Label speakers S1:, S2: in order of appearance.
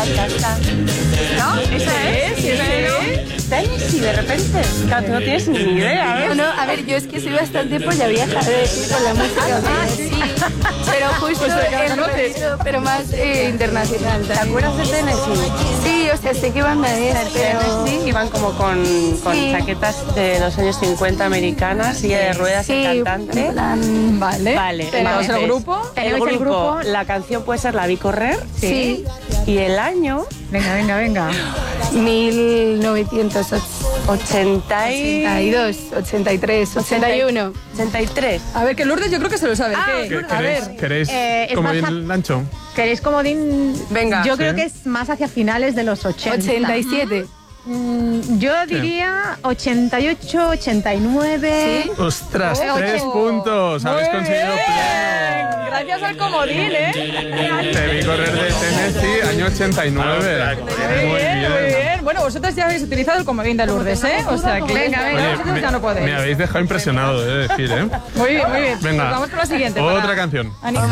S1: ¿No? ¿Esa es?
S2: Sí.
S1: Tennessee, de repente. Claro, tú no tienes ni idea, ¿eh?
S3: No, a ver, yo es que soy bastante polla vieja, de decir, con la música. Sí. Pero justo el rollo, pero más internacional.
S1: ¿Te acuerdas de Tennessee?
S3: Sí, o sea, sé qué banda es, pero...
S1: Tennessee iban como con
S3: Sí.
S1: chaquetas de los años 50 americanas, silla de ruedas
S3: Sí,
S1: y
S3: en
S1: cantante.
S3: plan...
S2: Vale. ¿Tenemos el grupo?
S1: El
S2: ¿Tenemos el
S1: grupo,
S2: grupo?
S1: la canción puede ser La vi correr.
S3: Sí.
S1: Y el año...
S2: Venga.
S3: 1982, 83, 81.
S1: 83.
S2: A ver, que Lourdes yo creo que se lo sabe. A ver.
S4: ¿Queréis
S5: es
S4: como
S5: más
S4: bien Lancho?
S5: ¿Queréis comodín?
S1: Venga.
S5: Yo
S4: Sí.
S5: creo que es más hacia finales de los 80.
S3: 87.
S5: Yo diría 88, 89.
S3: ¿Sí?
S4: ¡Ostras! 3 puntos. Habéis conseguido pleno.
S2: Gracias al comodín, ¿eh?
S4: Te vi correr de Tennessee, año 89.
S2: Muy bien. Bueno, vosotros ya habéis utilizado el comodín de Lourdes, ¿eh? O sea que
S5: Venga,
S2: vosotros ya no podéis.
S4: Me habéis dejado impresionado, he de decir, ¿eh?
S2: Muy bien.
S4: Venga.
S2: Pues vamos con la siguiente.
S4: Otra
S2: para
S4: canción.
S2: animar.